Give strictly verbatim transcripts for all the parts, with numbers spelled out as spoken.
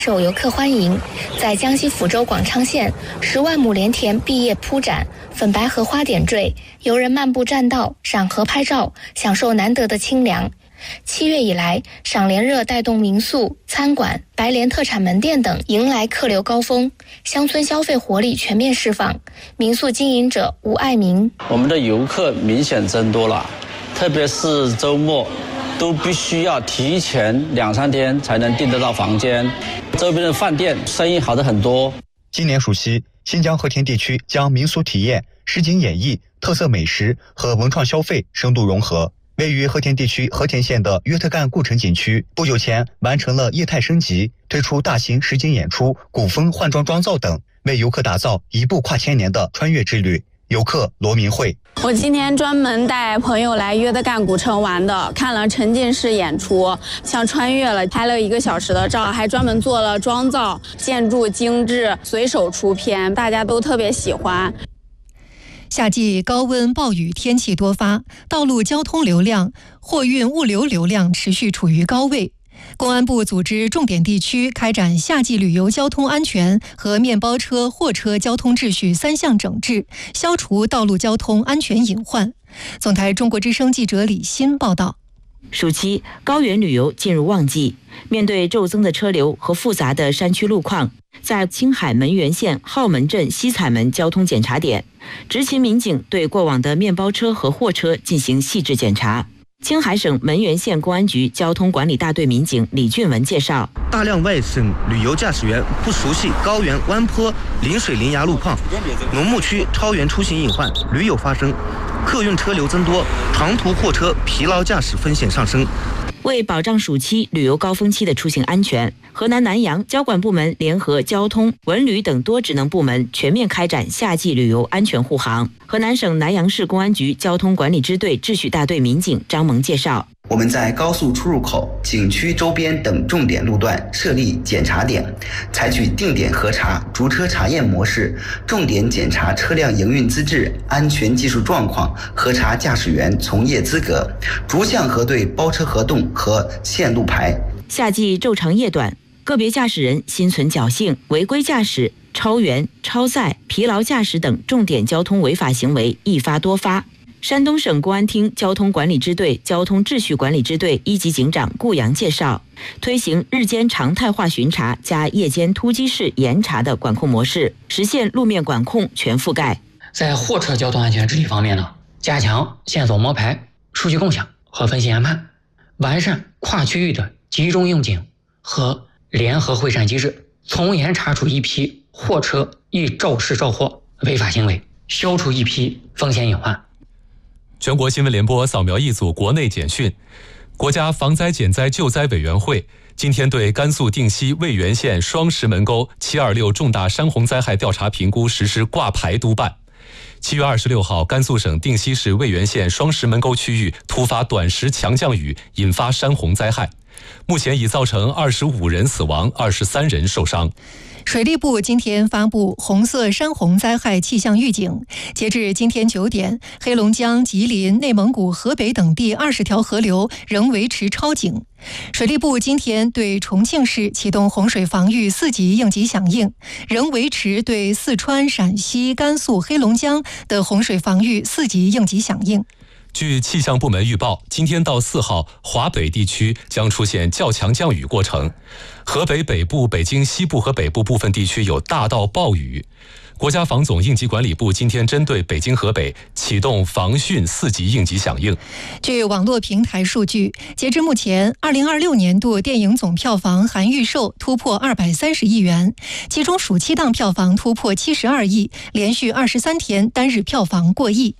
受游客欢迎。在江西抚州广昌县，十万亩莲田碧叶铺展，粉白荷花点缀，游人漫步栈道，赏荷拍照，享受难得的清凉。七月以来，赏莲热带动民宿、餐馆、白莲特产门店等迎来客流高峰，乡村消费活力全面释放。民宿经营者吴爱民： 我们的游客明显增多了，特别是周末，都必须要提前两三天才能订得到房间。周边的饭店生意好的很多。 今年暑期，新疆和田地区将民俗体验、诗景演绎、特色美食和文创消费深度融合。位于和田地区和田县的约特干故城景区，不久前完成了业态升级，推出大型实景演出、古风换装妆造等，为游客打造一部跨千年的穿越之旅。游客罗明慧： 我今天专门带朋友来约特干古城玩的，看了沉浸式演出，像穿越了，拍了一个小时的照，还专门做了妆造，建筑精致，随手出片，大家都特别喜欢。 夏季高温暴雨天气多发，道路交通流量、货运物流流量持续处于高位。公安部组织重点地区开展夏季旅游交通安全和面包车、货车交通秩序三项整治，消除道路交通安全隐患。总台中国之声记者李欣报道。 暑期高原旅游进入旺季，面对骤增的车流和复杂的山区路况，在青海门源县浩门镇西彩门交通检查点，执勤民警对过往的面包车和货车进行细致检查。青海省门源县公安局交通管理大队民警李俊文介绍， 大量外省旅游驾驶员不熟悉高原弯坡、临水临崖路况，农牧区超员出行隐患屡有发生，客运车流增多，长途货车疲劳驾驶风险上升。 为保障暑期旅游高峰期的出行安全，河南南阳交管部门联合交通、文旅等多职能部门全面开展夏季旅游安全护航。河南省南阳市公安局交通管理支队秩序大队民警张萌介绍， 我们在高速出入口、景区周边等重点路段设立检查点，采取定点核查、逐车查验模式，重点检查车辆营运资质、安全技术状况，核查驾驶员从业资格，逐项核对包车合同和线路牌。 夏季昼长夜短，个别驾驶人心存侥幸，违规驾驶、超员、超载、疲劳驾驶等重点交通违法行为一发多发。山东省公安厅交通管理支队交通秩序管理支队一级警长顾阳介绍，推行日间常态化巡查加夜间突击式严查的管控模式，实现路面管控全覆盖。 在货车交通安全治理方面呢，加强线索摸排、数据共享和分析研判，完善跨区域的集中用警和联合会战机制，从严查处一批货车易肇事肇祸违法行为，消除一批风险隐患。 全国新闻联播扫描一组国内简讯。国家防灾减灾救灾委员会今天对甘肃定西渭源县双石门沟七二六重大山洪灾害调查评估实施挂牌督办。七月二十六号，甘肃省定西市渭源县双石门沟区域突发短时强降雨，引发山洪灾害，目前已造成二十五人死亡，二十三人受伤。 水利部今天发布红色山洪灾害气象预警，截至今天九点，黑龙江、吉林、内蒙古、河北等地二十条河流仍维持超警。水利部今天对重庆市启动洪水防御四级应急响应，仍维持对四川、陕西、甘肃、黑龙江的洪水防御四级应急响应。 据气象部门预报，今天到四号，华北地区将出现较强降雨过程，河北北部、北京西部和北部部分地区有大到暴雨。国家防总应急管理部今天针对北京、河北启动防汛四级应急响应。 据网络平台数据，截至目前，二零二六年度电影总票房含预售突破二百三十亿元，其中暑期档票房突破七十二亿，连续二十三天单日票房过亿。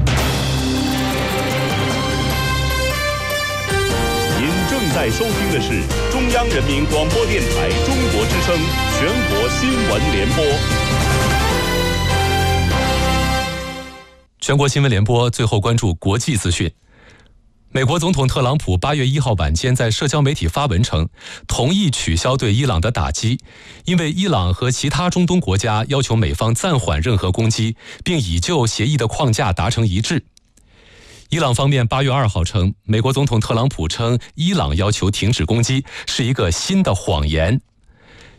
在收听的是中央人民广播电台中国之声全国新闻联播。 全国新闻联播最后关注国际资讯。美国总统特朗普八月一号晚间在社交媒体发文称，同意取消对伊朗的打击，因为伊朗和其他中东国家要求美方暂缓任何攻击，并已就协议的框架达成一致。伊朗方面八月二号称，美国总统特朗普称伊朗要求停止攻击是一个新的谎言。